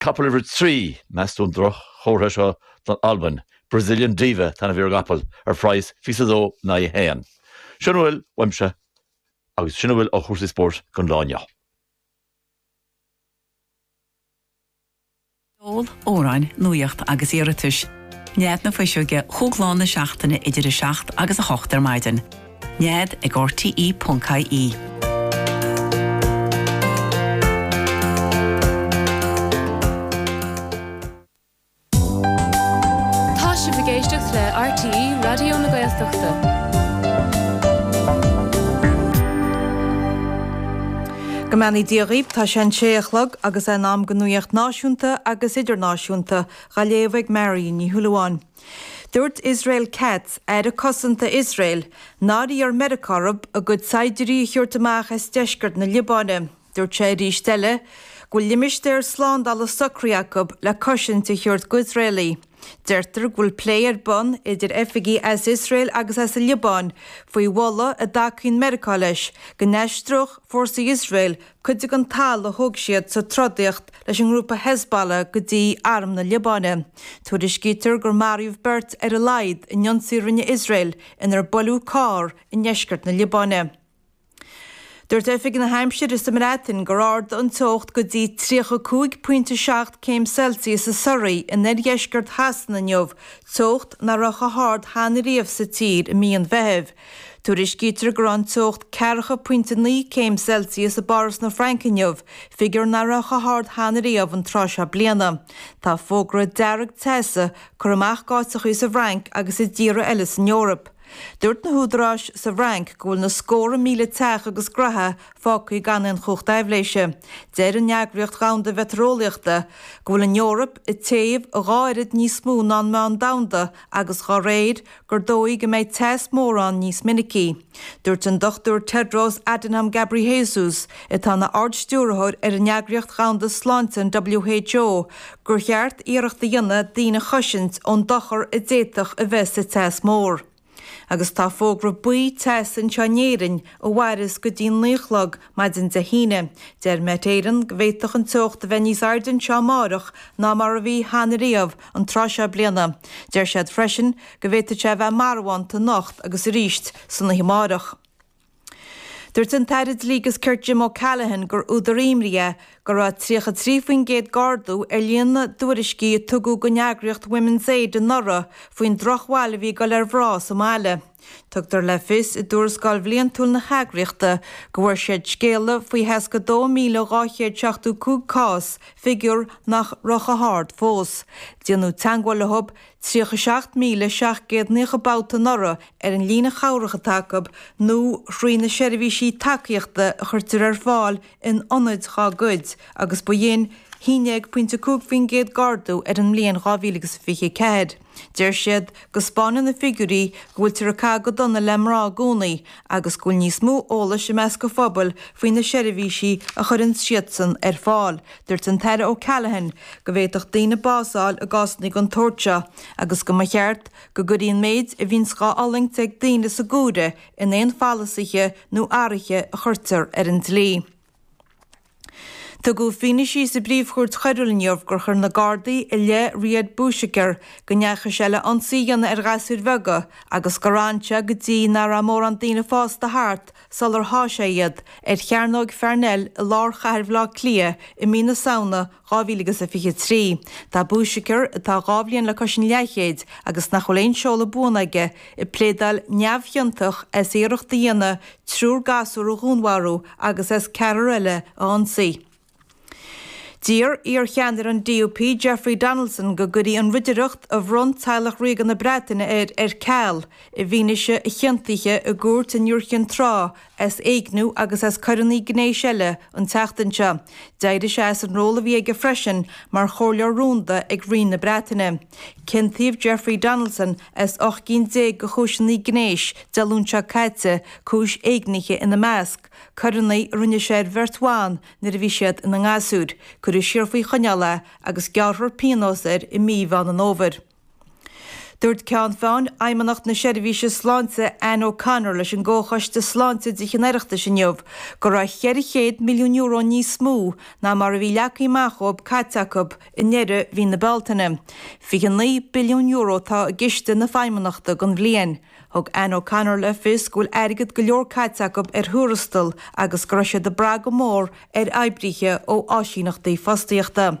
couple over 3 Mastún Droch chóra seo don Alban Brazilian diva tan bhír gapal price fisadó na héan. Sinnúil weimse agus sinnúil ó chuirsaí sport chun láine. Dól óráin nuacht agus iaratuis. Néad na faisiúge chúgláán na seachtainna idir a 7 agus a 8 maidin. Néad ag rti.caí. Tá si bhgéisteach le RTE Radio na Gaeltachta. Gomani diaghib tá sé séachlog agus an am gnuíocht náisiúnta agus idirnáisiúnta Galéomhaigh Mary ní Thualaáin. Dúirt Israel Katz ar a cosanta Israel nádaí ar Medicarb a go saidirí chuirtamach as deisgurt na Libáine. Dúirt sé rístelle go limistéir slán dal a Socraíacob le cosanta chuirt go Israelí. Deirtar gúil pléir bun idir efigi as Israel agus as a Libán faoi walla a dacín America leis go neistroch fórsa Israel chuide an tal a thug siad sa trodaíocht leis an grúpa Hezbollah go dtí arm na Libáine. Tuairis gítar gur Mariamh Bert ar a laid in ionsaí rinne Israel inar bolú cá in neisgurt na Libáine. Dúirt efig na Hampshire is Samaratin gur ard an tócht go dtí 3.7 céim Celsius a Surrey in neisgurt hasan na neomh tócht na racha hard hána riamh sa tír i míon bheitheh. Tuairis gítar gur an tócht 4.9 céim Celsius a baras na Frankinneomh figur na racha hard hána riamh an trásha bliana. Tá fógra dearg teasa chur amach gáitach sa Frank agus i ddíra eile in Eorop. Dúirt na húdrás sa Frank gúil na scóra míle teach agus gratha fácaí gan an chucht daimhléise. Déir an neagriocht gánda veteróliachta gúil an Eorop i taobh a gáirid níos mú ná me an damda agus gá réid gur dóigh go méid test mórán níos minicí. Dúirt an dochtúr Tedros Adhanom Ghebreyesus itá na ardstúrthóir ar an neagriocht gánda sláinte an WHO gur cheart iireachta dhéanana dína choisint ón dochar i déitach a bheith sa test mór. Agus tá fógra buí test an teanéirin ó bhhairis go dtíon líochlag maidin de híine. Deir metéiran go bhhéiteach an tocht a bheith níos ardan teamárach ná mar a bhí hána riamh an trásea bliana. Deir siad freisin go bhhéite sé bheith marháin tá nocht agus ríist sanna himárach. Dúirt an teirid lígus Curt Jim O'Callaghan gur údaríimria gur a 3 gardú ar líonna dúriscí tugu go neagriocht Women's Aid an nora faoin drochháil bhí go ar bhrá Somália. Tugtar le fis I dúras gáil bhliaon túil na heagriachta go bhfuair siad scéala faoi heasca 2,282 cás figiúr nach rocha hard fós. Díanú teangháil hub 37,709 bouta nora ar an lína chauracha takab nó srína seirbhísí takeíochta a chuirtar ar fáil in ionad chá gud agus bu dhéon 1.2 gardú ar an mbliain 2025. Deir siad go spáineann na figurí gúil tar a go donna lemrá gúnaí agus gúil níos mú óla sem meas go phobal faoin na seirbhísí a churann siadsan ar fáil. Dúirt an Teire O'Callaghan go bhhéadach daoine básáil a gásnaigh an tóirte agus go cheart go guríon méid a bhín sá alling teag daoine sa gúide in éon fallasaige nó áirithe a chuirtar ar an tlí. Tá go finisí sa bríomhchuirt cheireúilneomh gur chur na Gardaí I le riad búiseagar go neacha se le ansaíanna ar gasúr bhega agus goránte go dtí nar a mór an daoine fás de háart sal ar háise iad ar chearnóg Fernell I lár chairhlá clia I mína saona 2023. Tá búiseagar atá gábhlíonn le cosin leichéid agus nach choléon seola búnaige I plédal neamhhiantach as éireachta dhéana trúr gasú a gúnharú agus as cearar eile a ansaí. Dír ar cheannar an DUP Jeffrey Donaldson go gurí an ridireacht a bhrun teilech rigan na Breataine ar ceall I bhíneise I cheantaithe a gúirt in Jurchen Trá as éignú agus as corannaí gnééis eile an teachtainse. D'fhógair sé as an róla bhí ag freisin mar chomhleor rúnda ag rion na Breataine. Cintíomh Jeffrey Donaldson as 8 go chúiseannaí gnééis dealúnse caite chúis éignithe ina measc. Corannaí rinne sé vertháin na a bhí siad ina ngasúd. Cur is siar faoi choneala agus gearthar pianos I míomh an óver. Dúirt ceann fáin aimimanacht na seirbhíse sláinte Ann O'Connor leis an ggóchaiste sláinte de chinnéireachta sin neamh, go raibh 100 milliún euro níos smó ná mar a bhí leacaí maithób caiteachab in neireadh hí na Beltaine. Bhí an 9 billiún euro tá a giste na feidhmeannachta gan bhliain. Thug Ann O'Connor le fis gúil airgid go leor caiteachab thuarastal agus groise de bra go mór aibriche ó áisíonnachtaí fostaíochta.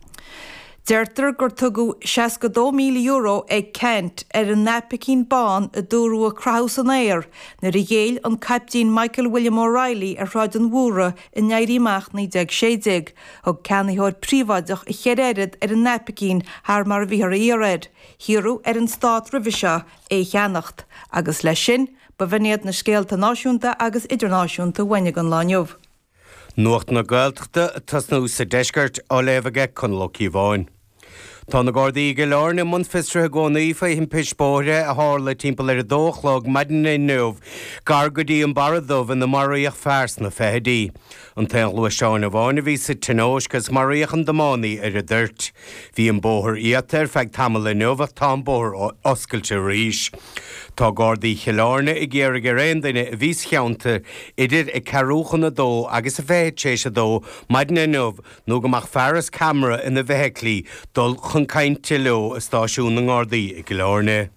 Deirtar gur tugu 62 milliún euro ag Kent an napacín bán a dúrú a Kraus an éir, na i dhéal an captain Michael William O'Reilly ar ráid an bhúra in neiríach 1960, thug ceannaíthir príomhaideach i chéiread ar an napacín thar mar bhíar a iarad, hiú ar an stát ribhise é cheannacht, agus leis sin ba bhainiad na scéalta náisiúnta agus idirnáisiúnta bhaine an láinneamh. Nuacht na gailteachta tas nó sa deisgart á léimhige chun locí bháin. Tá na Gardaí go leor na mun fistre gcónaí fa him pispóire a hála timppla ar a dóchlog maidin é nuamh, gar go dtí an baradómh in na maríoch fers na fehedí. An tean lu seán a bháinna bhí sa tinós gus maríoch an damánaí ar a dúirt. Bhí an bóthir íatar feag tamil le nuamh tá an bóthir oscailte ríis. Tá Gardaí cheilárna i ggéar go réon daine a bhís cheanta idir i carúchan na dó agus a bheith sééis a dó maidin é nuamh nó go mach fearras camera ina bheithlí dul chun cainte leo a stáisiún na Gardaí i Gheilárne.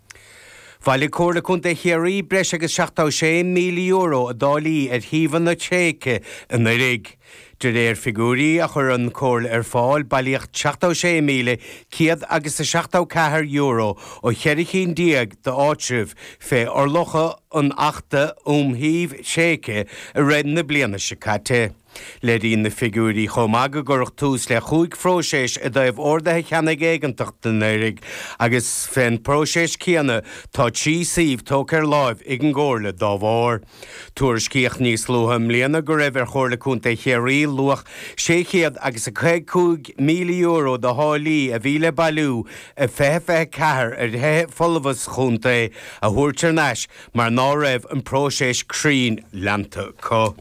Bhaile córa chun de chéirí breis agus 76 milliún euro a dálí ar híomhan na Tchéice in na rig. De réir figúrí a chur an cóil ar fáil bailíocht 76 míle ciad agus 64 euro ó cheiricín díag de áitrih fé orlocha an 8 híomh Tchéice a réad na bliana se caite. Leín na figúrí chomága gurch tús le chuig fróséis a dóibh ordathe cheanna éigeantacht den éirig agus féin próséis céanna tá tí síomh tócar láimh ag an ggóirla dá bhár. Túair cíoch níos luham líana go raibh ar chóirla chunta chéirí luach 600 agus 5 milliún euro de hálí a bhí le bailú a fethe cethir ar the folamhas chunta a thuirtear neis mar ná raibh an próséis crín leanta có.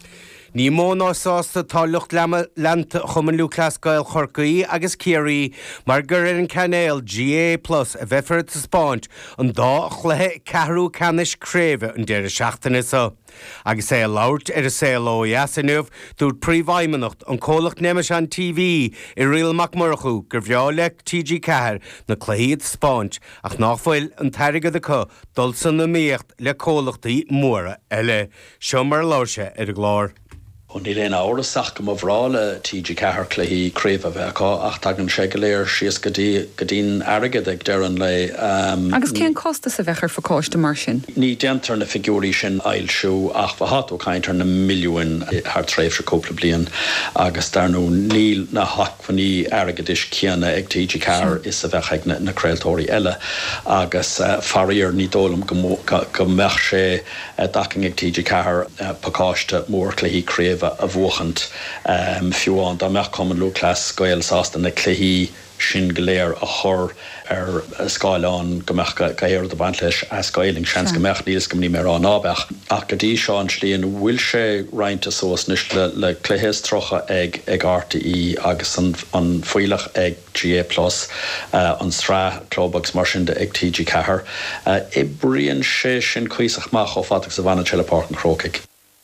Ní mó násásta tá lucht leanta chuman luúclas gail chorcaí agus céirí mar gur ar an canéal GA+ a bheithfar a Spáint an dá chluthe ceathrú canis créimhe an deir seachtainna sa. Agus é labhairt ar a saoló Yasanov dúirt príomhaimmeacht an cólacht neime an TV i rial macmorchu gur bheála TG4 na chluiad Spáint ach nachfuil an tairigad acu dul san na míocht le cólachtaí móra eile. Seo mar láirse ar a glár. On ní léana áras go bhrála TG cethir cluichí créimh a bheith ach tagann sé go léir síos go dtíon airgid ag deireann le agus cén costa sa bhechar focáiste mar sin? Ní déantar na figúrí sin ailsiú ach bhahat ó caintear na milliún thar tréimh se cúpla bliain agus darnú níl na hachfaní airgid is céanna ag TG cethir is a bheith ag na creaaltóirí eile agus faríar ní dólam go meach sé dacing ag TG cethir pocáiste mór cluichí créimh a bhuachant fiúán dá meach cuman luúclas gail sásta na cluichí sin go léir a chur ar Skyán go meach gair do bhaint leis a Skyling seans go meach níos go ní mar an ábech. Ach go dtí seo an slíon bhfuil sé roinnta sós níos le cluiches trocha ag RTE agus an foiilech ag GA+, an srá clóbags mar sin de ag TG4. I bríonn sé sin cuiseach mach ó fatach sa bhaine teile Páirc an Chrócaigh.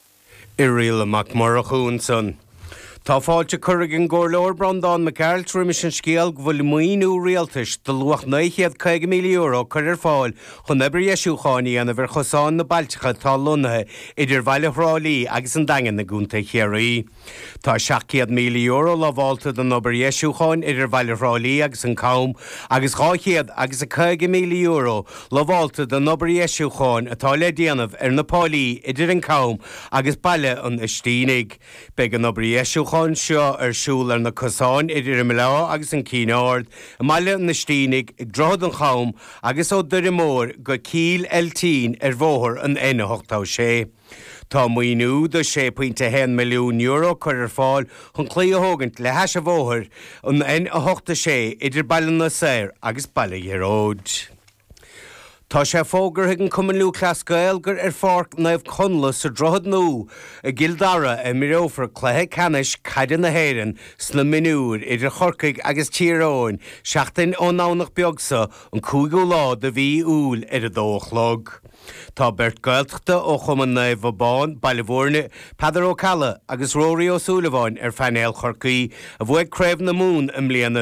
I rial amach marachún son. Tá fáilte churig an ggóirleir Brandán Michael Trimis an scéal go bhfuil muoinú rialtais do luach 900 milliún euro chur ar fáil chun ebre Iesiúchánaí ana bhar chosáin na Bailteacha tá lonathe idir bhaile hrálaí agus an dagan na gúnta chéirí. Tá 600 milliún euro le bháilta don obair Iesiúcháin idir bhaile hrálaí agus an com agus 200 agus 100 milliún euro le bháilta don obair Iesiúcháin atá le déanamh ar napálaí idir an com agus baile an istínig. Beag an obair Iesiúcháin seo ar siúil ar na cosáin idir i Milá agus an Cíneord, maile na stínig ag drochad an chaum agus ó dur i mór go cíl eltín ar bhóthir an 1.8 Tá muoinú do 6.1 milliún euro chur ar fáil chun clí a thugant le heis a bhóthir an 1.8 idir baile na Saor agus baile Iaróid. Tá sé fógur higann cuman lú clas gaelgur fárc naibh conla sa drohad nó a gildara a mirófar chluthe canis caidan na héireann sna minúr idir chorcaig agus tíróin seachtain ó nánach beagsa an cúigú lá de bhí úl ar a dóchlog. Tá bert gaeltachta ó chuman naibh bháin bailhórne Pedro Calla agus Rory O'Sullivan ar fanéil chorcaí a bhfuid craibh na mún am líana